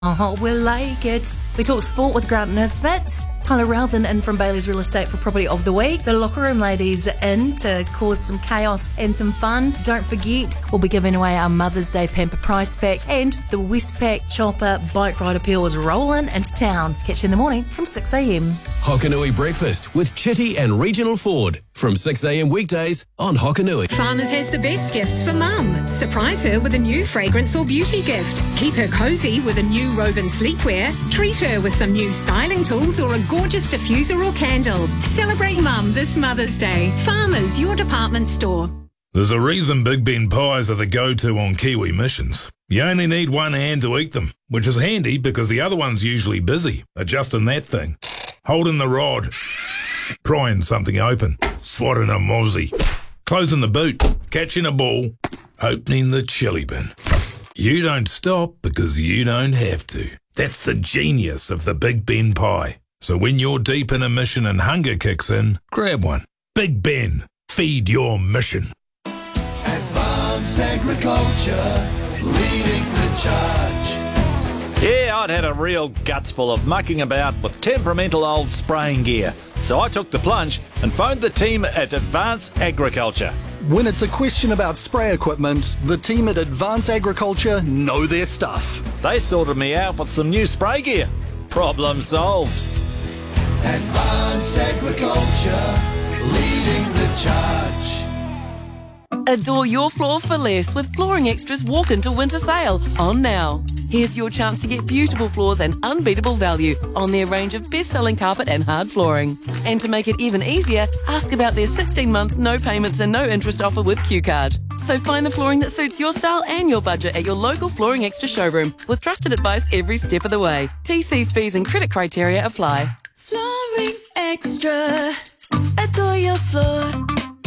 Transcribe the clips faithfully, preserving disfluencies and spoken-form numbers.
Oh, we like it. We talk sport with Grant Nisbet. Tyler Rowthen in from Bailey's Real Estate for Property of the Week. The Locker Room ladies in to cause some chaos and some fun. Don't forget, we'll be giving away our Mother's Day Pamper Prize Pack, and the Westpac Chopper Bike Ride Appeal is rolling into town. Catch you in the morning from six a.m. Hokanui Breakfast with Chitty and Regional Ford from six a.m. weekdays on Hokanui. Farmers has the best gifts for mum. Surprise her with a new fragrance or beauty gift. Keep her cosy with a new robe and sleepwear. Treat her with some new styling tools or a gorgeous diffuser or candle. Celebrate mum this Mother's Day. Farmers, your department store. There's a reason Big Ben pies are the go-to on Kiwi missions. You only need one hand to eat them, which is handy because the other one's usually busy adjusting that thing, holding the rod, prying something open, swatting a mozzie, closing the boot, catching a ball, opening the chili bin. You don't stop because you don't have to. That's the genius of the Big Ben pie. So when you're deep in a mission and hunger kicks in, grab one. Big Ben, feed your mission. Advanced Agriculture, leading the charge. Yeah, I'd had a real guts full of mucking about with temperamental old spraying gear. So I took the plunge and phoned the team at Advanced Agriculture. When it's a question about spray equipment, the team at Advanced Agriculture know their stuff. They sorted me out with some new spray gear. Problem solved. Advanced Agriculture, leading the charge. Adore your floor for less with Flooring Extra's Walk Into Winter Sale on now. Here's your chance to get beautiful floors and unbeatable value on their range of best-selling carpet and hard flooring. And to make it even easier, ask about their sixteen months no payments and no interest offer with Q Card. So find the flooring that suits your style and your budget at your local Flooring Extra showroom with trusted advice every step of the way. T Cs, fees and credit criteria apply. Flooring Extra. Adore your floor.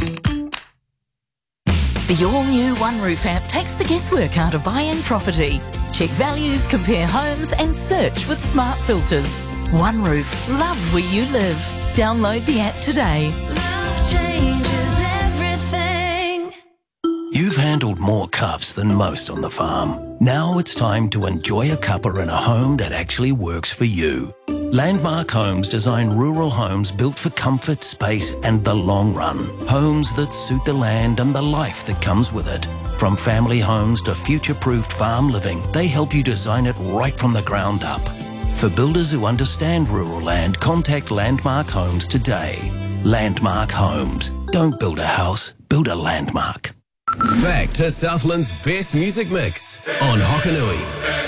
The all-new One Roof app takes the guesswork out of buying property. Check values, compare homes and search with smart filters. One Roof. Love where you live. Download the app today. Love changes everything. You've handled more cups than most on the farm. Now it's time to enjoy a cuppa in a home that actually works for you. Landmark Homes design rural homes built for comfort, space and the long run. Homes that suit the land and the life that comes with it. From family homes to future-proofed farm living, they help you design it right from the ground up. For builders who understand rural land, contact Landmark Homes today. Landmark Homes. Don't build a house, build a landmark. Back to Southland's best music mix on Hokanui.